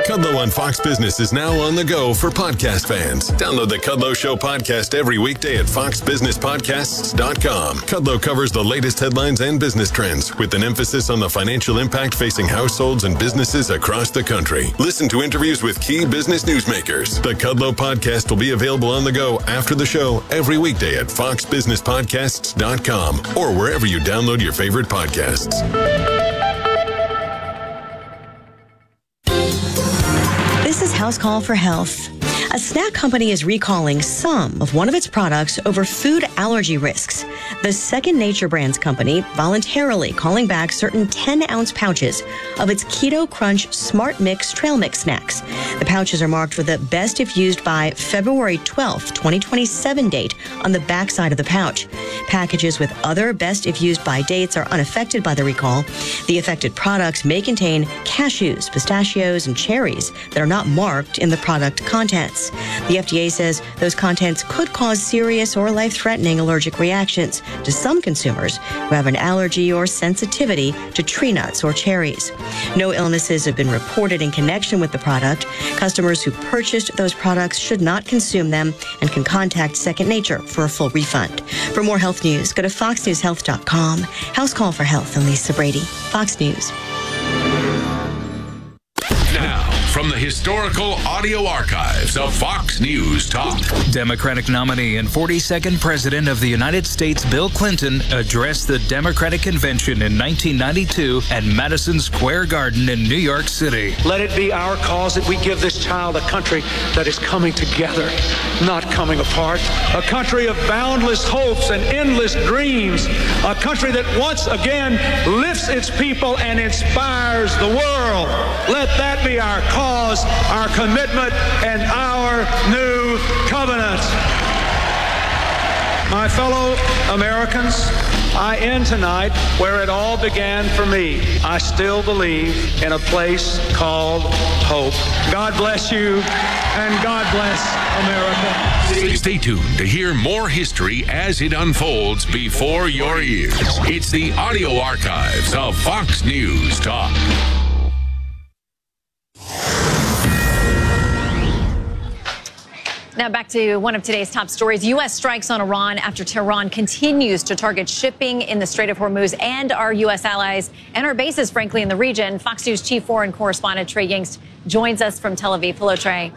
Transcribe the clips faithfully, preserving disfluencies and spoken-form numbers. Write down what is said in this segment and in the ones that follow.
Kudlow on Fox Business is now on the go for podcast fans. Download the Kudlow Show podcast every weekday at fox business podcasts dot com. Kudlow covers the latest headlines and business trends with an emphasis on the financial impact facing households and businesses across the country. Listen to interviews with key business newsmakers. The Kudlow podcast will be available on the go after the show every weekday at fox business podcasts dot com or wherever you download your favorite podcasts. This is House Call for Health. A snack company is recalling some of one of its products over food allergy risks. The Second Nature Brands company voluntarily calling back certain ten-ounce pouches of its Keto Crunch Smart Mix Trail Mix snacks. The pouches are marked with a best if used by February twelfth, twenty twenty-seven date on the backside of the pouch. Packages with other best if used by dates are unaffected by the recall. The affected products may contain cashews, pistachios, and cherries that are not marked in the product contents. The F D A says those contents could cause serious or life-threatening allergic reactions to some consumers who have an allergy or sensitivity to tree nuts or cherries. No illnesses have been reported in connection with the product. Customers who purchased those products should not consume them and can contact Second Nature for a full refund. For more health news, go to fox news health dot com. House Call for Health and Lisa Brady. Fox News. Now, from the historical audio archives of Fox News Talk. Democratic nominee and forty-second President of the United States, Bill Clinton, addressed the Democratic Convention in nineteen ninety-two at Madison Square Garden in New York City. Let it be our cause that we give this child a country that is coming together, not coming apart. A country of boundless hopes and endless dreams. A country that once again lifts its people and inspires the world. Let that be our cause, our commitment, and our new covenant. My fellow Americans, I end tonight where it all began for me. I still believe in a place called hope. God bless you, and God bless America. Stay tuned to hear more history as it unfolds before your ears. It's the audio archives of Fox News Talk. Now back to one of today's top stories. U S strikes on Iran after Tehran continues to target shipping in the Strait of Hormuz and our U S allies and our bases, frankly, in the region. Fox News chief foreign correspondent Trey Yingst joins us from Tel Aviv. Hello, Trey.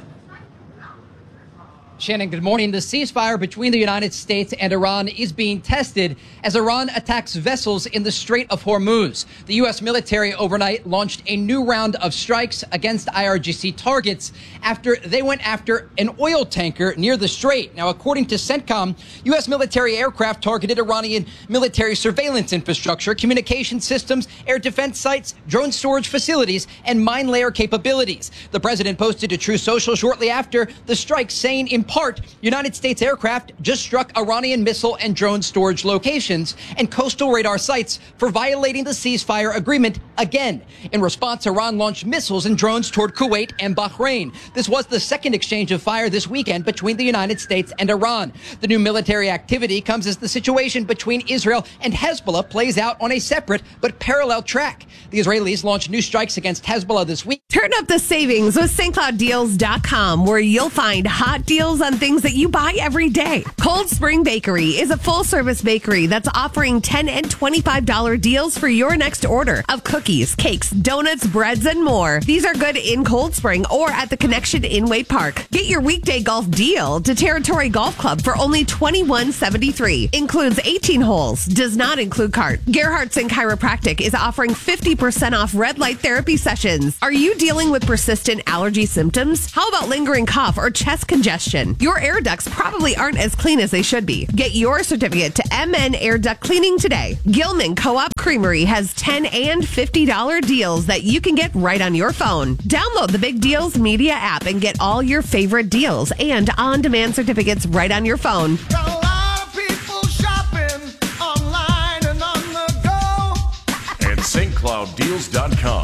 Shannon, good morning. The ceasefire between the United States and Iran is being tested as Iran attacks vessels in the Strait of Hormuz. The U S military overnight launched a new round of strikes against I R G C targets after they went after an oil tanker near the strait. Now, according to CENTCOM, U S military aircraft targeted Iranian military surveillance infrastructure, communication systems, air defense sites, drone storage facilities, and mine layer capabilities. The president posted to True Social shortly after the strike, saying in part, United States aircraft just struck Iranian missile and drone storage locations and coastal radar sites for violating the ceasefire agreement again. In response, Iran launched missiles and drones toward Kuwait and Bahrain. This was the second exchange of fire this weekend between the United States and Iran. The new military activity comes as the situation between Israel and Hezbollah plays out on a separate but parallel track. The Israelis launched new strikes against Hezbollah this week. Turn up the savings with Saint Cloud Deals dot com, where you'll find hot deals on things that you buy every day. Cold Spring Bakery is a full-service bakery that's offering ten dollars and twenty-five dollars deals for your next order of cookies, cakes, donuts, breads, and more. These are good in Cold Spring or at the Connection in Wade Park. Get your weekday golf deal to Territory Golf Club for only twenty-one seventy-three. Includes eighteen holes. Does not include cart. Gerhardt's and Chiropractic is offering fifty percent off red light therapy sessions. Are you dealing with persistent allergy symptoms? How about lingering cough or chest congestion? Your air ducts probably aren't as clean as they should be. Get your certificate to M N Air Duct Cleaning today. Gilman Co-op Creamery has ten dollars and fifty dollars deals that you can get right on your phone. Download the Big Deals Media app and get all your favorite deals and on-demand certificates right on your phone. Got a lot of people shopping online and on the go. At Saint Cloud Deals dot com.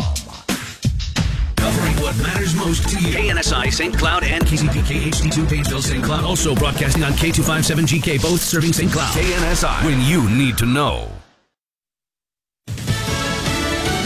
Covering what matters most to you. K N S I, Saint Cloud, and K C P K H D two, Pageville, Saint Cloud. Also broadcasting on K two fifty-seven G K, both serving Saint Cloud. K N S I, when you need to know. More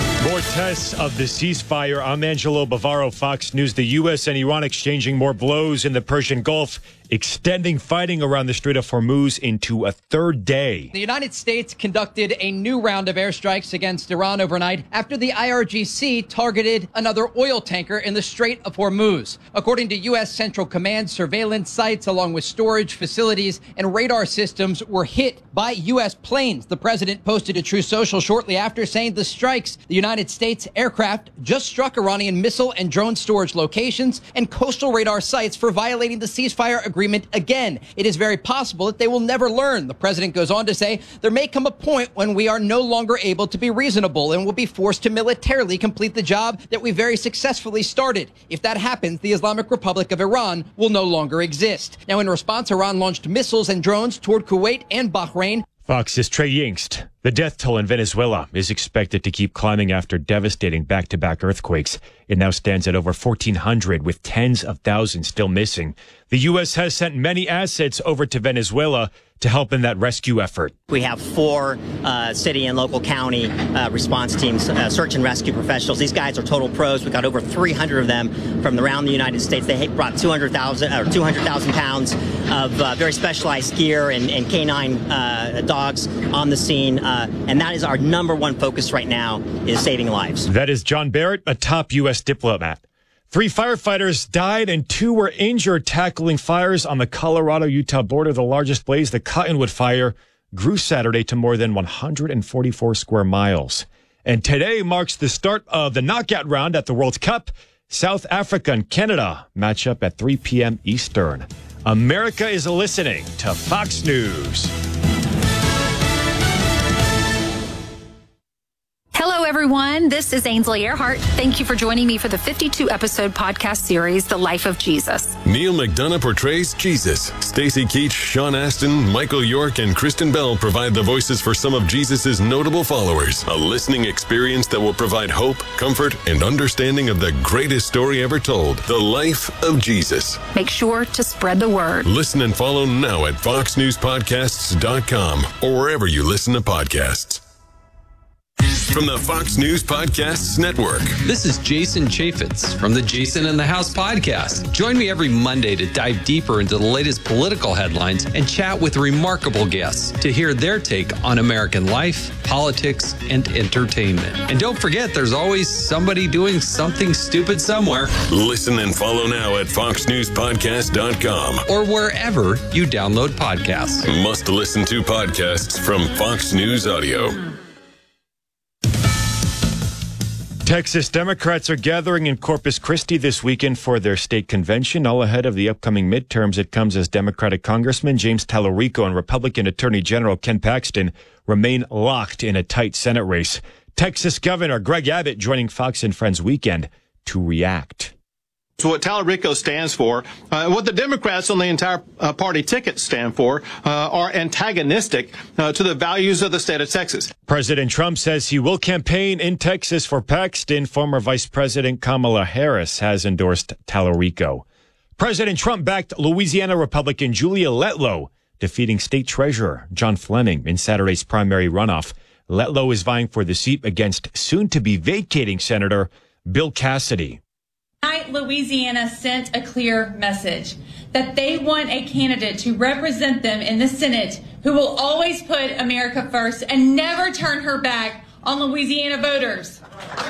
tests of the ceasefire. I'm Angelo Bavaro, Fox News. The U S and Iran exchanging more blows in the Persian Gulf, extending fighting around the Strait of Hormuz into a third day. The United States conducted a new round of airstrikes against Iran overnight after the I R G C targeted another oil tanker in the Strait of Hormuz. According to U S Central Command, surveillance sites along with storage facilities and radar systems were hit by U S planes. The president posted a True Social shortly after saying the strikes, the United States aircraft just struck Iranian missile and drone storage locations and coastal radar sites for violating the ceasefire agreement again. It is very possible that they will never learn. The president goes on to say there may come a point when we are no longer able to be reasonable and will be forced to militarily complete the job that we very successfully started. If that happens, the Islamic Republic of Iran will no longer exist. Now, in response, Iran launched missiles and drones toward Kuwait and Bahrain. Fox's Trey Yingst. The death toll in Venezuela is expected to keep climbing after devastating back-to-back earthquakes. It now stands at over fourteen hundred, with tens of thousands still missing. The U S has sent many assets over to Venezuela to help in that rescue effort. We have four uh, city and local county uh, response teams, uh, search and rescue professionals. These guys are total pros. We've got over three hundred of them from around the United States. They brought two hundred thousand or two hundred thousand pounds of uh, very specialized gear and, and canine uh, dogs on the scene. Uh, and that is our number one focus right now, is saving lives. That is John Barrett, a top U S diplomat. Three firefighters died and two were injured tackling fires on the Colorado-Utah border. The largest blaze, the Cottonwood Fire, grew Saturday to more than one hundred forty-four square miles. And today marks the start of the knockout round at the World Cup. South Africa and Canada match up at three p.m. Eastern. America is listening to Fox News. Hello, everyone. This is Ainsley Earhart. Thank you for joining me for the fifty-two episode podcast series, The Life of Jesus. Neil McDonough portrays Jesus. Stacey Keach, Sean Astin, Michael York, and Kristen Bell provide the voices for some of Jesus' notable followers. A listening experience that will provide hope, comfort, and understanding of the greatest story ever told, The Life of Jesus. Make sure to spread the word. Listen and follow now at fox news podcasts dot com or wherever you listen to podcasts. From the Fox News Podcasts Network. This is Jason Chaffetz from the Jason in the House podcast. Join me every Monday to dive deeper into the latest political headlines and chat with remarkable guests to hear their take on American life, politics, and entertainment. And don't forget, there's always somebody doing something stupid somewhere. Listen and follow now at fox news podcast dot com or wherever you download podcasts. Must listen to podcasts from Fox News Audio. Texas Democrats are gathering in Corpus Christi this weekend for their state convention. All ahead of the upcoming midterms, it comes as Democratic Congressman James Tallarico and Republican Attorney General Ken Paxton remain locked in a tight Senate race. Texas Governor Greg Abbott joining Fox and Friends Weekend to react. So what Tallarico stands for, uh, what the Democrats on the entire uh, party ticket stand for, uh, are antagonistic uh, to the values of the state of Texas. President Trump says he will campaign in Texas for Paxton. Former Vice President Kamala Harris has endorsed Tallarico. President Trump backed Louisiana Republican Julia Letlow, defeating State Treasurer John Fleming in Saturday's primary runoff. Letlow is vying for the seat against soon-to-be vacating Senator Bill Cassidy. Tonight, Louisiana sent a clear message that they want a candidate to represent them in the Senate who will always put America first and never turn her back on Louisiana voters.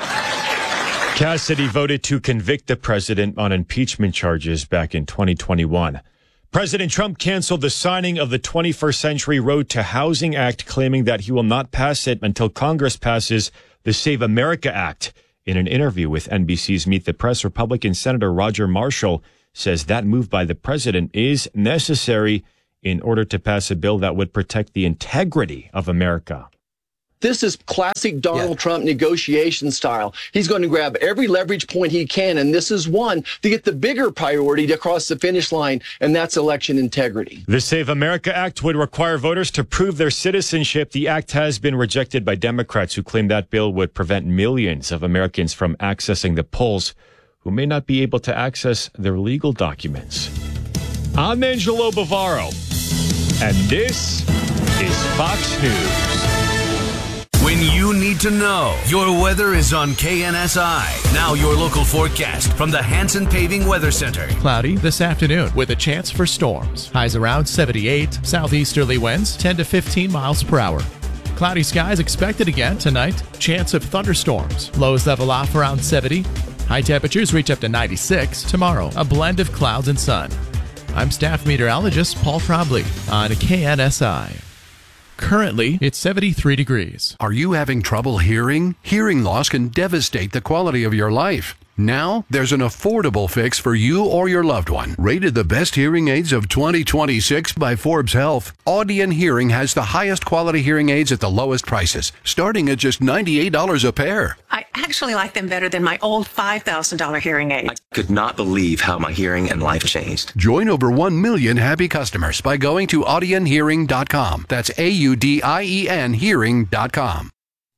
Cassidy voted to convict the president on impeachment charges back in twenty twenty-one. President Trump canceled the signing of the twenty-first Century Road to Housing Act, claiming that he will not pass it until Congress passes the Save America Act. In an interview with N B C's Meet the Press, Republican Senator Roger Marshall says that move by the president is necessary in order to pass a bill that would protect the integrity of America. This is classic Donald yeah. Trump negotiation style. He's going to grab every leverage point he can, and this is one to get the bigger priority to cross the finish line, and that's election integrity. The Save America Act would require voters to prove their citizenship. The act has been rejected by Democrats who claim that bill would prevent millions of Americans from accessing the polls who may not be able to access their legal documents. I'm Angelo Bavaro, and this is Fox News. When you need need to know. Your weather is on K N S I. Now your local forecast from the Hanson Paving Weather Center. Cloudy this afternoon with a chance for storms. Highs around seventy-eight. Southeasterly winds ten to fifteen miles per hour. Cloudy skies expected again tonight. Chance of thunderstorms. Lows level off around seventy. High temperatures reach up to ninety-six. Tomorrow, a blend of clouds and sun. I'm staff meteorologist Paul Trombley on K N S I. Currently, it's seventy-three degrees. Are you having trouble hearing? Hearing loss can devastate the quality of your life. Now, there's an affordable fix for you or your loved one. Rated the best hearing aids of twenty twenty-six by Forbes Health, Audion Hearing has the highest quality hearing aids at the lowest prices, starting at just ninety-eight dollars a pair. I actually like them better than my old five thousand dollars hearing aid. I could not believe how my hearing and life changed. Join over one million happy customers by going to audion hearing dot com. That's A U D I E N hearing dot com.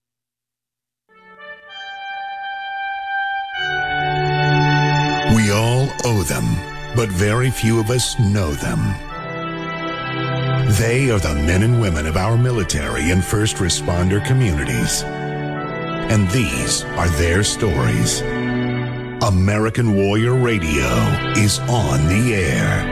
We all owe them, but very few of us know them. They are the men and women of our military and first responder communities. And these are their stories. American Warrior Radio is on the air.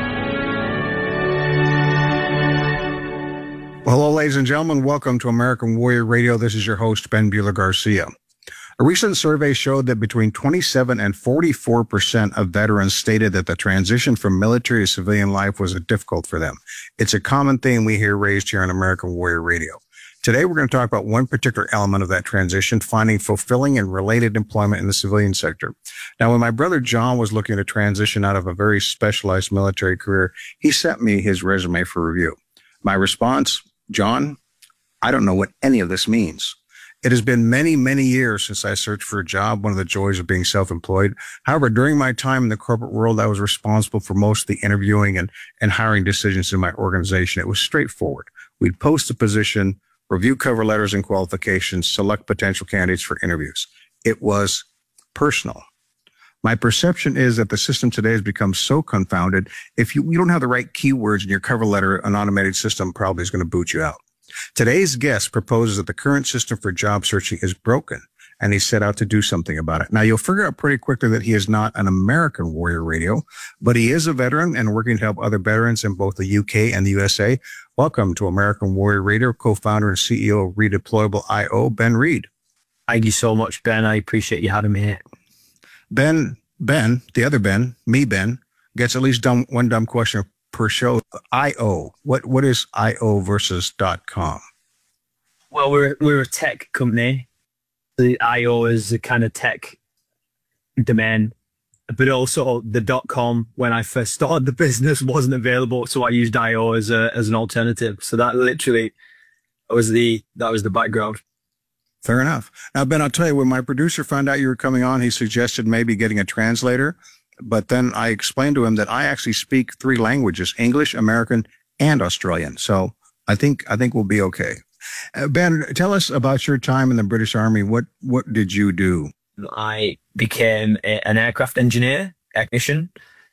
Well, hello, ladies and gentlemen. Welcome to American Warrior Radio. This is your host, Ben Bueller-Garcia. A recent survey showed that between twenty-seven and forty-four percent of veterans stated that the transition from military to civilian life was difficult for them. It's a common theme we hear raised here on American Warrior Radio. Today, we're going to talk about one particular element of that transition, finding fulfilling and related employment in the civilian sector. Now, when my brother John was looking to transition out of a very specialized military career, he sent me his resume for review. My response, John, I don't know what any of this means. It has been many, many years since I searched for a job, one of the joys of being self-employed. However, during my time in the corporate world, I was responsible for most of the interviewing and, and hiring decisions in my organization. It was straightforward. We'd post a position, review cover letters and qualifications, select potential candidates for interviews. It was personal. My perception is that the system today has become so confounded. If you, you don't have the right keywords in your cover letter, an automated system probably is going to boot you out. Today's guest proposes that the current system for job searching is broken, and he set out to do something about it. Now, you'll figure out pretty quickly that he is not an American Warrior Radio, but he is a veteran and working to help other veterans in both the U K and the U S A. Welcome to American Warrior Radio, co-founder and C E O of Redeployable I O, Ben Reed. Thank you so much, Ben. I appreciate you having me here. Ben, Ben, the other Ben, me, Ben, gets at least dumb, one dumb question per show. I O. What what is I O versus .com? Well, we're we're a tech company. The I O is a kind of tech domain, but also the .com when I first started the business wasn't available, so I used I O as a as an alternative. So that literally was the that was the background. Fair enough. Now, Ben, I'll tell you, when my producer found out you were coming on, he suggested maybe getting a translator. But then I explained to him that I actually speak three languages, English, American, and Australian. So I think I think we'll be okay. Uh, Ben, tell us about your time in the British Army. What what did you do? I became a, an aircraft engineer, technician,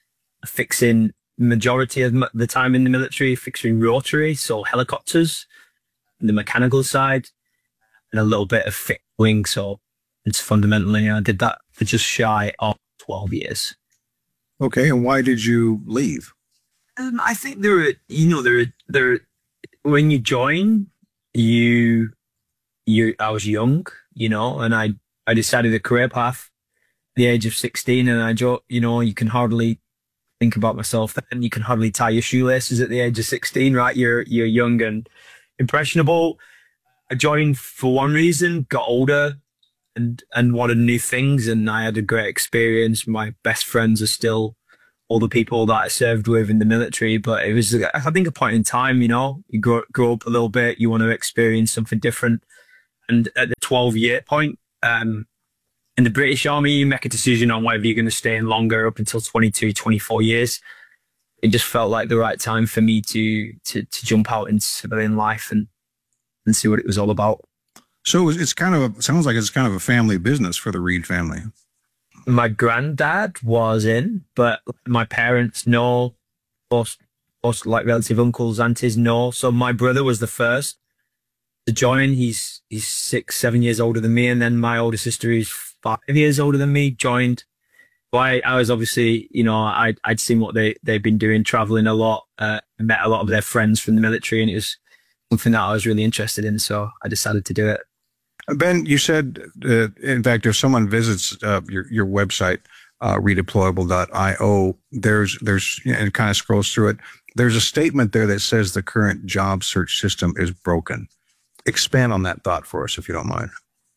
fixing majority of the time in the military, fixing rotary, so helicopters, the mechanical side, and a little bit of fixed wing. So it's fundamentally, I did that for just shy of twelve years. Okay, and why did you leave? Um, I think there are, you know, there are, there are, when you join, you, you, I was young, you know, and I, I decided a career path at the age of sixteen, and I, jo- you know, you can hardly think about myself then. You can hardly tie your shoelaces at the age of sixteen, right? You're, you're young and impressionable. I joined for one reason, got older, and and wanted new things, and I had a great experience. My best friends are still all the people that I served with in the military, but it was, I think, a point in time, you know, you grow, grow up a little bit, you want to experience something different. And at the twelve year point, um, in the British Army, you make a decision on whether you're going to stay in longer, up until twenty-two, twenty-four years. It just felt like the right time for me to, to, to jump out into civilian life and, and see what it was all about. So it's kind of a, sounds like it's kind of a family business for the Reed family. My granddad was in, but my parents no, most, most like relative uncles, aunties no. So my brother was the first to join. He's he's six, seven years older than me, and then my older sister, who's five years older than me, joined. So I, I was obviously, you know, I'd, I'd seen what they, they've been doing, traveling a lot, uh, met a lot of their friends from the military, and it was something that I was really interested in. So I decided to do it. Ben, you said, uh, in fact, if someone visits uh, your, your website, uh, redeployable dot io, there's, there's, and it kind of scrolls through it. There's a statement there that says the current job search system is broken. Expand on that thought for us, if you don't mind.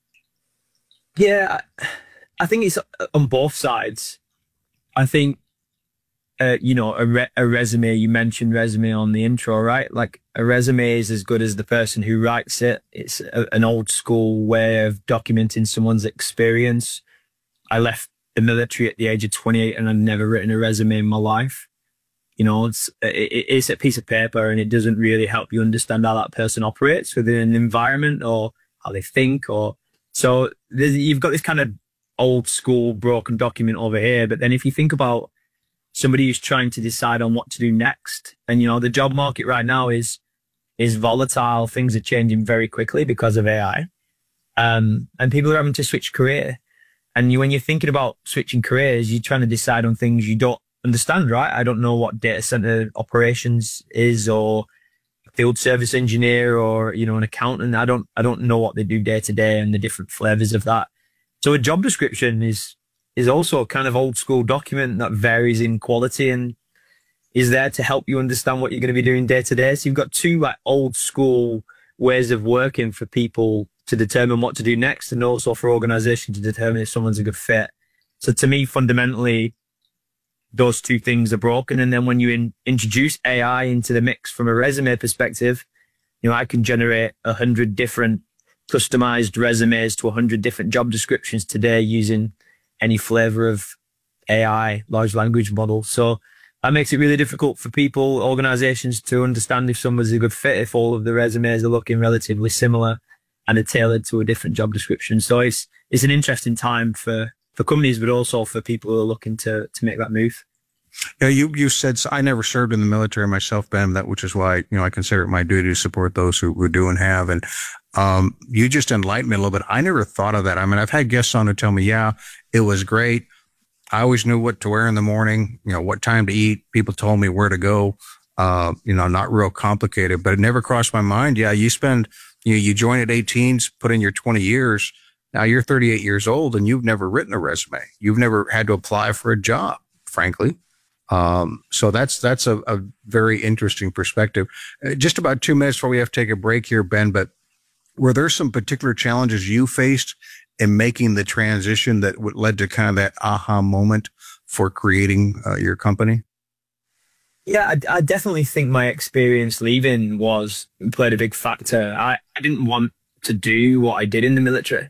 Yeah, I think it's on both sides. I think, uh, you know, a, re- a resume, you mentioned resume on the intro, right? Like a resume is as good as the person who writes it. It's a, an old school way of documenting someone's experience. I left the military at the age of twenty-eight and I've never written a resume in my life. You know, it's, it, it's a piece of paper and it doesn't really help you understand how that person operates within an environment or how they think. Or so you've got this kind of old school broken document over here. But then if you think about somebody who's trying to decide on what to do next, and, you know, the job market right now is, is volatile. Things are changing very quickly because of A I. Um, and people are having to switch career. And you, when you're thinking about switching careers, you're trying to decide on things you don't understand, right? I don't know what data center operations is, or field service engineer, or, you know, an accountant. I don't, I don't know what they do day to day and the different flavors of that. So a job description is, is also a kind of old school document that varies in quality and is there to help you understand what you're going to be doing day to day. So you've got two like old school ways of working for people to determine what to do next, and also for organizations to determine if someone's a good fit. So to me, fundamentally, those two things are broken. And then when you in, introduce A I into the mix from a resume perspective, you know, I can generate a hundred different customized resumes to a hundred different job descriptions today using any flavor of A I, large language model. So that makes it really difficult for people, organizations, to understand if someone's a good fit, if all of the resumes are looking relatively similar and are tailored to a different job description. So it's, it's an interesting time for, for companies, but also for people who are looking to, to make that move. Yeah, you, you said, I never served in the military myself, Ben, that, which is why, you know, I consider it my duty to support those who, who do and have. And, um, you just enlightened me a little bit. I never thought of that. I mean, I've had guests on who tell me, yeah, it was great. I always knew what to wear in the morning, you know, what time to eat. People told me where to go. Uh, you know, not real complicated, but it never crossed my mind. Yeah, you spend, you know, you join at eighteen, put in your twenty years. Now you're thirty-eight years old and you've never written a resume. You've never had to apply for a job, frankly. Um, so that's, that's a, a very interesting perspective. Uh, just about two minutes before we have to take a break here, Ben, but were there some particular challenges you faced in making the transition that led to kind of that aha moment for creating uh, your company? Yeah, I, I definitely think my experience leaving was played a big factor. I, I didn't want to do what I did in the military.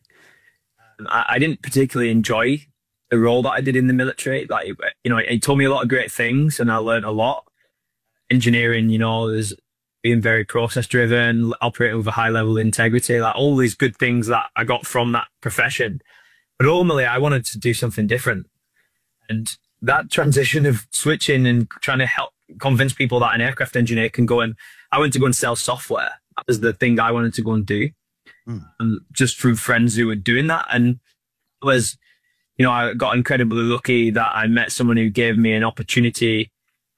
I, I didn't particularly enjoy the role that I did in the military. Like, you know, it, it taught me a lot of great things and I learned a lot. Engineering, you know, is being very process driven, operating with a high level of integrity, like all these good things that I got from that profession. But ultimately, I wanted to do something different. And that transition of switching and trying to help convince people that an aircraft engineer can go and, I went to go and sell software. That was the thing I wanted to go and do. Mm. And just through friends who were doing that. And it was, you know, I got incredibly lucky that I met someone who gave me an opportunity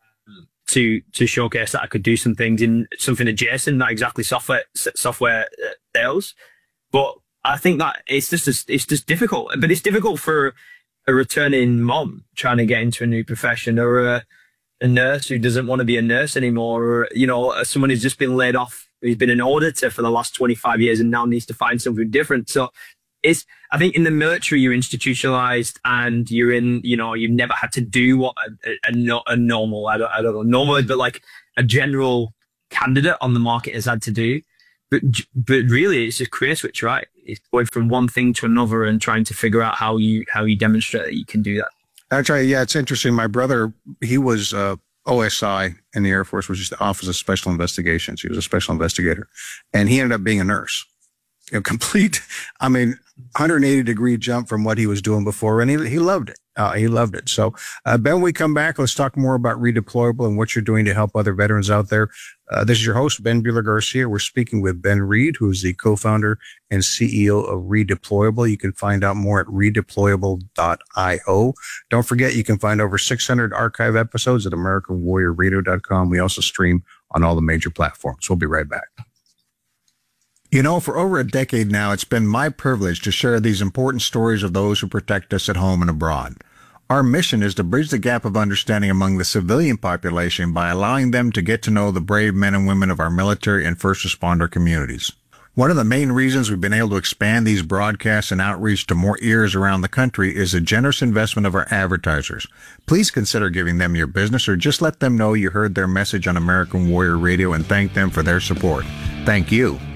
to, to showcase that I could do some things in something adjacent, not exactly software, software sales. But I think that it's just, it's just difficult, but it's difficult for a returning mom trying to get into a new profession, or a, a nurse who doesn't want to be a nurse anymore, or, you know, someone who's just been laid off, who's been an auditor for the last twenty-five years and now needs to find something different. So it's, I think in the military, you're institutionalized and you're in, you know, you've never had to do what a, a, a normal, I don't, I don't know, normal, but like a general candidate on the market has had to do. But, but really it's a career switch, right? It's going from one thing to another and trying to figure out how you, how you demonstrate that you can do that. Actually, yeah, it's interesting. My brother, he was, uh, O S I in the Air Force, which is the Office of Special Investigations. He was a special investigator and he ended up being a nurse. You know, complete, I mean, one hundred eighty degree jump from what he was doing before, and he, he loved it. Uh, he loved it. So, uh, Ben, when we come back, let's talk more about Redeployable and what you're doing to help other veterans out there. Uh, this is your host, Ben Bueller Garcia. We're speaking with Ben Reed, who's the co-founder and C E O of Redeployable. You can find out more at redeployable dot io. Don't forget, you can find over six hundred archive episodes at american warrior radio dot com. We also stream on all the major platforms. We'll be right back. You know, for over a decade now, it's been my privilege to share these important stories of those who protect us at home and abroad. Our mission is to bridge the gap of understanding among the civilian population by allowing them to get to know the brave men and women of our military and first responder communities. One of the main reasons we've been able to expand these broadcasts and outreach to more ears around the country is the generous investment of our advertisers. Please consider giving them your business or just let them know you heard their message on American Warrior Radio and thank them for their support. Thank you.